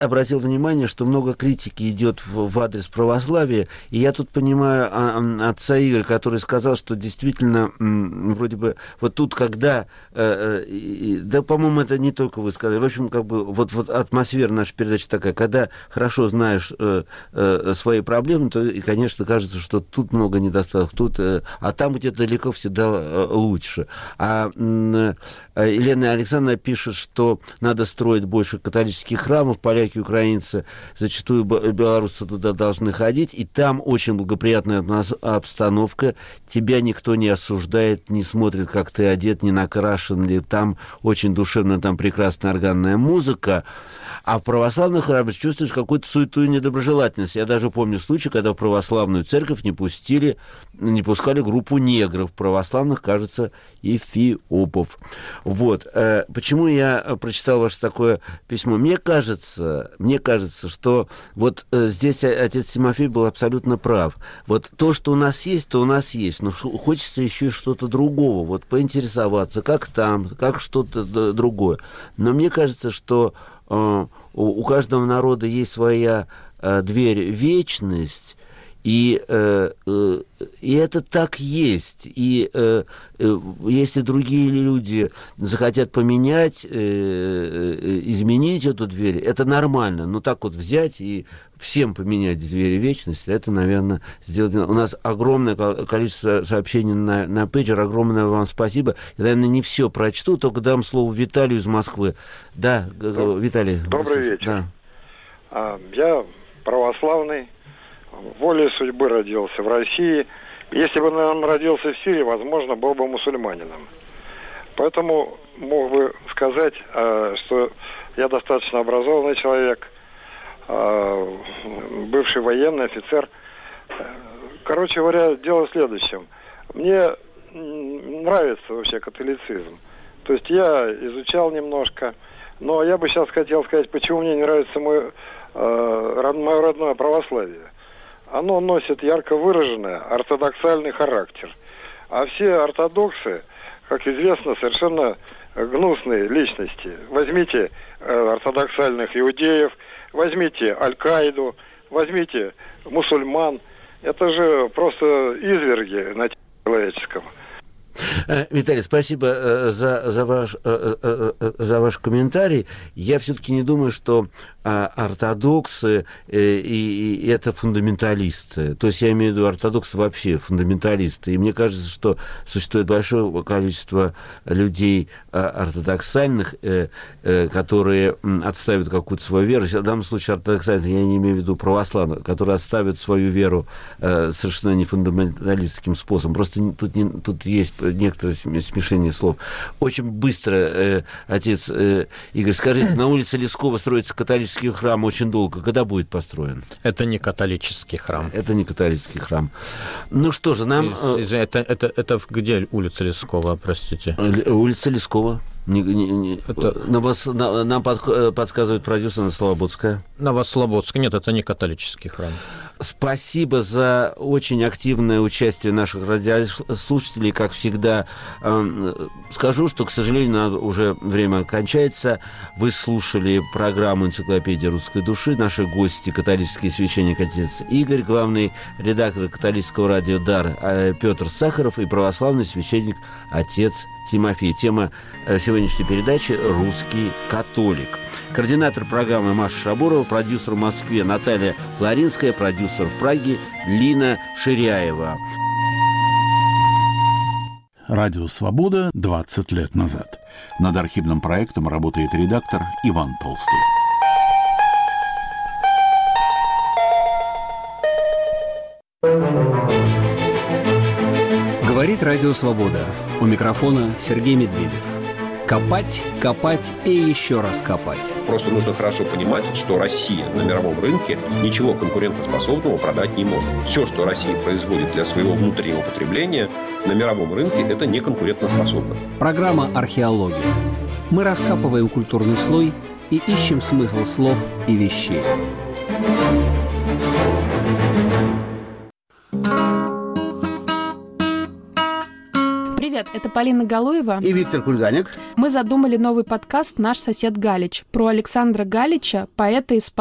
обратил внимание, что много критики идет в адрес православия, и я тут понимаю отца Игоря, который сказал, что действительно, вроде бы, вот тут, когда, да, по-моему, это не только вы сказали, в общем, как бы, вот атмосфера нашей передачи такая, когда хорошо знаешь свои проблемы, то, и, конечно, кажется, что тут много недостатков, тут, а там где-то далеко всегда лучше. А Елена Александровна пишет, что надо строить больше католических храмов, поляки, украинцы, зачастую белорусы туда должны ходить, и там очень благоприятная обстановка, тебя никто не осуждает, не смотрит, как ты одет, не накрашен ли, там очень душевно, там прекрасная органная музыка, а в православных храмах чувствуешь какую-то суету и недоброжелательность. Я даже помню случай, когда в православную церковь не пускали группу негров, православных, кажется, эфиопов. Вот. Почему я прочитал ваше такое письмо? Мне кажется, что вот здесь отец Тимофей был абсолютно прав. Вот то, что у нас есть, то у нас есть. Но хочется еще и что-то другого. Вот поинтересоваться, как там, как что-то другое. Но мне кажется, что у каждого народа есть своя дверь в вечность, и это так есть. И если другие люди захотят поменять, изменить эту дверь, это нормально. Но так вот взять и всем поменять двери вечности, это, наверное, сделать. У нас огромное количество сообщений на пейджер. Огромное вам спасибо. Я, наверное, не все прочту, только дам слово Виталию из Москвы. Да, Виталий. Добрый вечер. Да. Я православный. Волей судьбы родился в России. Если бы он родился в Сирии, возможно, был бы мусульманином. Поэтому мог бы сказать, что я достаточно образованный человек, бывший военный офицер. Короче говоря, дело в следующем. Мне нравится вообще католицизм. То есть я изучал немножко, но я бы сейчас хотел сказать, почему мне не нравится мое родное православие. Оно носит ярко выраженный ортодоксальный характер. А все ортодоксы, как известно, совершенно гнусные личности. Возьмите ортодоксальных иудеев, возьмите Аль-Каиду, возьмите мусульман. Это же просто изверги на теле человеческом. Виталий, спасибо за ваш комментарий. Я все-таки не думаю, что ортодоксы и это фундаменталисты. То есть я имею в виду ортодоксы вообще фундаменталисты. И мне кажется, что существует большое количество людей ортодоксальных, которые отставят какую-то свою веру. В данном случае ортодоксальных я не имею в виду православных, которые отставят свою веру совершенно не фундаменталистским способом. Просто тут есть некоторое смешение слов. Очень быстро, отец Игорь, скажите, на улице Лескова строится католический храм очень долго. Когда будет построен? Это не католический храм. Это не католический храм. Ну что же, нам... Это где улица Лескова, простите? Улица Лескова. Нам подсказывает продюсер Новослободская. Новослободская. Нет, это не католический храм. Спасибо за очень активное участие наших радиослушателей. Как всегда, скажу, что, к сожалению, уже время кончается. Вы слушали программу «Энциклопедия русской души». Наши гости – католический священник отец Игорь, главный редактор католического радио «Дар» Петр Сахаров и православный священник отец Тимофей. Тема сегодняшней передачи «Русский католик». Координатор программы Маша Шабурова, продюсер в Москве Наталья Флоринская, продюсер в Праге Лина Ширяева. Радио «Свобода» 20 лет назад. Над архивным проектом работает редактор Иван Толстой. Говорит Радио «Свобода». У микрофона Сергей Медведев. Копать, копать и еще раз копать. Просто нужно хорошо понимать, что Россия на мировом рынке ничего конкурентоспособного продать не может. Все, что Россия производит для своего внутреннего потребления, на мировом рынке это не конкурентоспособно. Программа «Археология». Мы раскапываем культурный слой и ищем смысл слов и вещей. Привет, Это Полина Галуева и Виктор Кульганик. Мы задумали новый подкаст «Наш сосед Галич» про Александра Галича, поэта и